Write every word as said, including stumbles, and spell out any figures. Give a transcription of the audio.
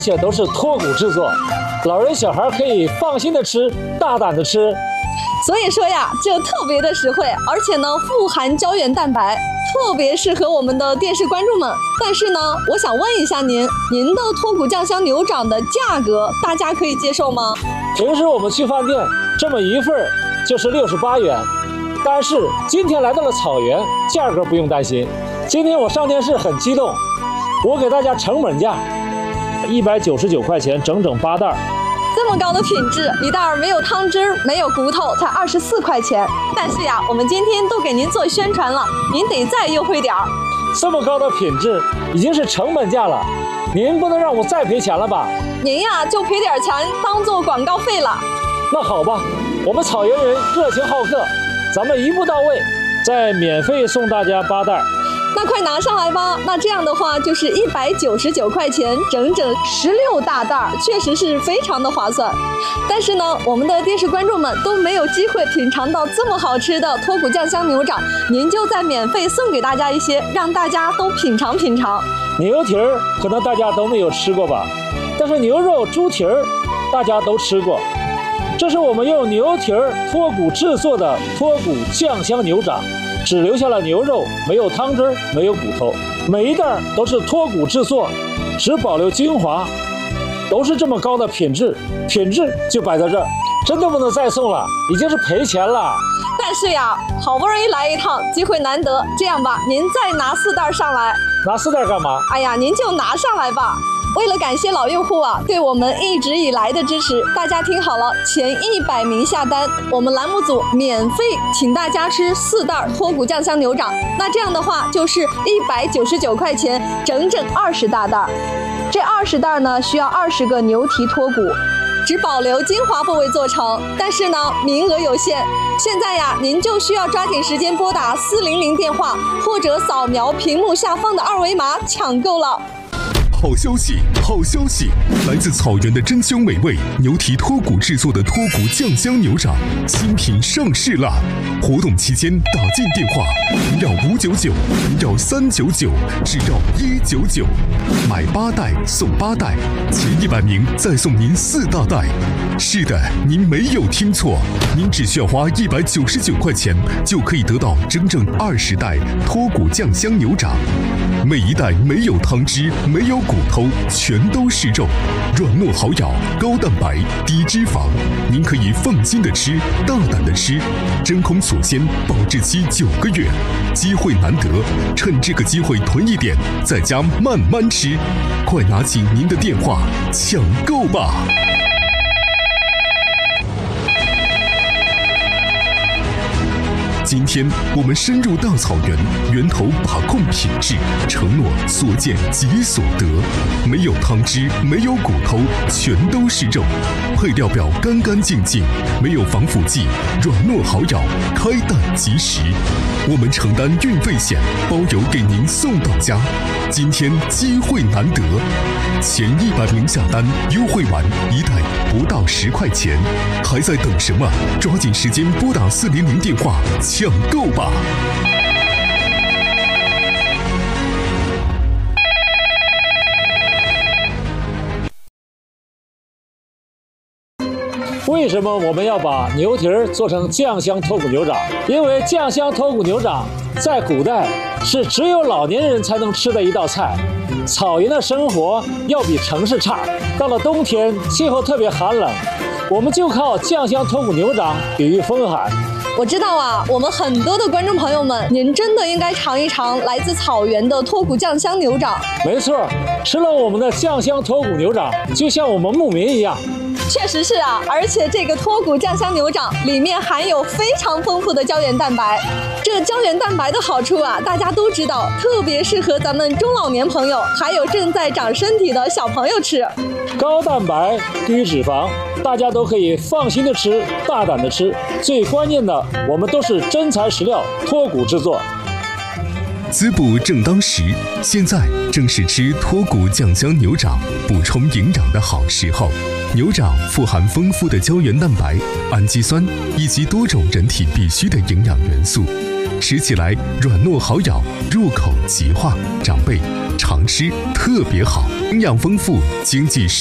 且都是脱骨制作，老人小孩可以放心的吃，大胆的吃。 所以说呀，就特别的实惠，而且呢富含胶原蛋白，特别适合我们的电视观众们。但是呢，我想问一下您，您的脱骨酱香牛掌的价格，大家可以接受吗？ 平时我们去饭店这么一份就是六十八元，但是今天来到了草原，价格不用担心。今天我上电视很激动，我给大家成本价，一百九十九块钱，整整八袋。 这么高的品质，一袋没有汤汁，没有骨头，才二十四块钱。但是呀，我们今天都给您做宣传了，您得再优惠点儿。 这么高的品质已经是成本价了，您不能让我再赔钱了吧？ 您呀就赔点钱当做广告费了。 那好吧，我们草原人热情好客，咱们一步到位，再免费送大家八袋。 那快拿上来吧！那这样的话就是一百九十九块钱，整整十六大袋，确实是非常的划算。但是呢，我们的电视观众们都没有机会品尝到这么好吃的脱骨酱香牛掌，您就再免费送给大家一些，让大家都品尝品尝。 牛蹄儿可能大家都没有吃过吧，但是牛肉、猪蹄儿大家都吃过。这是我们用牛蹄儿脱骨制作的脱骨酱香牛掌。只留下了牛肉，没有汤汁，没有骨头，每一袋都是脱骨制作，只保留精华，都是这么高的品质，品质就摆在这儿，真的不能再送了，已经是赔钱了。 但是呀，好不容易来一趟，机会难得，这样吧，您再拿四袋上来。 拿四袋干嘛？ 哎呀，您就拿上来吧。为了感谢老用户啊对我们一直以来的支持，大家听好了，前一百名下单，我们栏目组免费请大家吃四袋脱骨酱香牛掌。那这样的话就是一百九十九块钱，整整二十大袋。这二十袋呢需要二十个牛蹄脱骨，只保留精华部位做成，但是呢名额有限。现在呀，您就需要抓紧时间拨打四零零电话，或者扫描屏幕下方的二维码抢购了。 好消息，好消息！来自草原的珍馐美味牛蹄脱骨制作的脱骨酱香牛掌新品上市啦！活动期间打进电话不要五九九，不要三九九，只要一九九，买八袋送八袋，前一百名再送您四大袋。是的，您没有听错，您只需要花一百九十九块钱就可以得到整整二十袋脱骨酱香牛掌，每一袋没有汤汁，没有骨头，全都是肉，软糯好咬，高蛋白，低脂肪，您可以放心的吃，大胆的吃，真空锁鲜，保质期九个月，机会难得，趁这个机会囤一点，在家慢慢吃，快拿起您的电话抢购吧！今天我们深入大草原，源头把控品质，承诺所见即所得，没有汤汁，没有骨头，全都是肉，配料表干干净净，没有防腐剂，软糯好咬，开袋即食。我们承担运费险，包邮给您送到家。今天机会难得，前一百名下单，优惠完一袋不到十块钱，还在等什么？抓紧时间拨打四零零电话抢购吧！ 为什么我们要把牛蹄儿做成酱香脱骨牛掌？因为酱香脱骨牛掌在古代是只有老年人才能吃的一道菜。草原的生活要比城市差，到了冬天气候特别寒冷，我们就靠酱香脱骨牛掌抵御风寒。 我知道啊，我们很多的观众朋友们，您真的应该尝一尝来自草原的脱骨酱香牛掌。 没错，吃了我们的酱香脱骨牛掌，就像我们牧民一样。 确实是啊，而且这个脱骨酱香牛掌里面含有非常丰富的胶原蛋白。这胶原蛋白的好处啊，大家都知道，特别适合咱们中老年朋友，还有正在长身体的小朋友吃。 高蛋白、低脂肪，大家都可以放心的吃，大胆的吃。最关键的，我们都是真材实料，脱骨制作。 滋补正当时，现在正是吃脱骨酱香牛掌补充营养的好时候。牛掌富含丰富的胶原蛋白、氨基酸以及多种人体必需的营养元素， 吃起来软糯好咬，入口即化，长辈常吃特别好，营养丰富，经济实